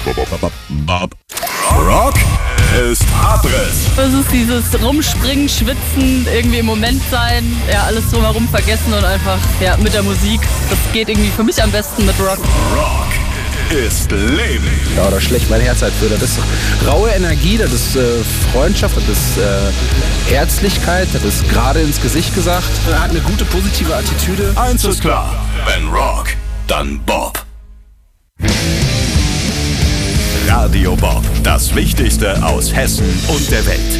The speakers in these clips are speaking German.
Bob. Rock ist Abriss. Es ist dieses Rumspringen, Schwitzen, irgendwie im Moment sein, ja, alles drumherum vergessen und einfach, ja, mit der Musik. Das geht irgendwie für mich am besten mit Rock. Rock ist Leben. Ja, da schlägt mein Herz halt für. Das ist raue Energie, das ist Freundschaft, das ist Herzlichkeit, das ist gerade ins Gesicht gesagt. Er hat eine gute, positive Attitüde. Eins ist klar, wenn Rock, dann Bob. Radio Bob, das Wichtigste aus Hessen und der Welt.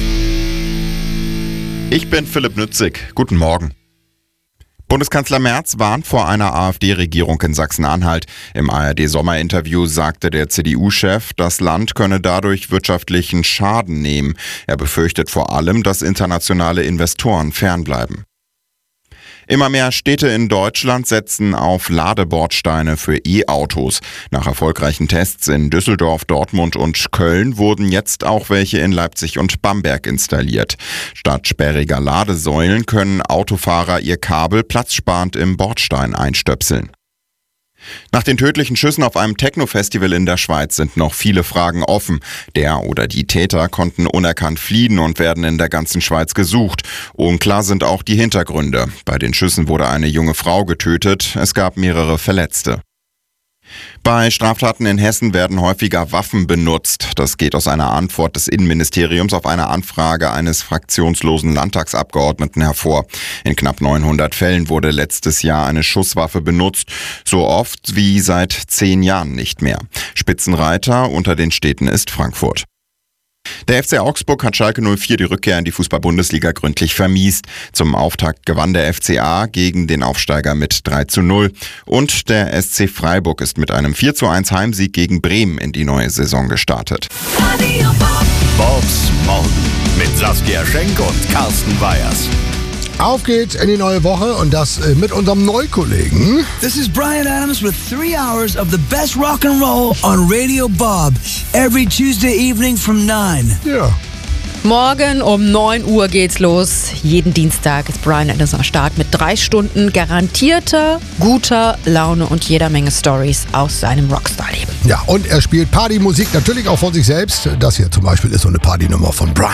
Ich bin Philipp Nützig. Guten Morgen. Bundeskanzler Merz warnt vor einer AfD-Regierung in Sachsen-Anhalt. Im ARD-Sommerinterview sagte der CDU-Chef, das Land könne dadurch wirtschaftlichen Schaden nehmen. Er befürchtet vor allem, dass internationale Investoren fernbleiben. Immer mehr Städte in Deutschland setzen auf Ladebordsteine für E-Autos. Nach erfolgreichen Tests in Düsseldorf, Dortmund und Köln wurden jetzt auch welche in Leipzig und Bamberg installiert. Statt sperriger Ladesäulen können Autofahrer ihr Kabel platzsparend im Bordstein einstöpseln. Nach den tödlichen Schüssen auf einem Techno-Festival in der Schweiz sind noch viele Fragen offen. Der oder die Täter konnten unerkannt fliehen und werden in der ganzen Schweiz gesucht. Unklar sind auch die Hintergründe. Bei den Schüssen wurde eine junge Frau getötet. Es gab mehrere Verletzte. Bei Straftaten in Hessen werden häufiger Waffen benutzt. Das geht aus einer Antwort des Innenministeriums auf eine Anfrage eines fraktionslosen Landtagsabgeordneten hervor. In knapp 900 Fällen wurde letztes Jahr eine Schusswaffe benutzt, so oft wie seit 10 Jahren nicht mehr. Spitzenreiter unter den Städten ist Frankfurt. Der FC Augsburg hat Schalke 04 die Rückkehr in die Fußball-Bundesliga gründlich vermiest. Zum Auftakt gewann der FCA gegen den Aufsteiger mit 3:0. Und der SC Freiburg ist mit einem 4:1 Heimsieg gegen Bremen in die neue Saison gestartet. Bobs Morgen mit Saskia Schenk und Carsten Weyers. Auf geht's in die neue Woche und das mit unserem Neukollegen. This is Bryan Adams with 3 hours of the best rock and roll on Radio Bob. Every Tuesday evening from 9. Ja. Morgen um 9 Uhr geht's los. Jeden Dienstag ist Bryan Adams am Start mit 3 Stunden garantierter, guter Laune und jeder Menge Stories aus seinem Rockstar-Leben. Ja, und er spielt Partymusik natürlich auch von sich selbst. Das hier zum Beispiel ist so eine Partynummer von Bryan.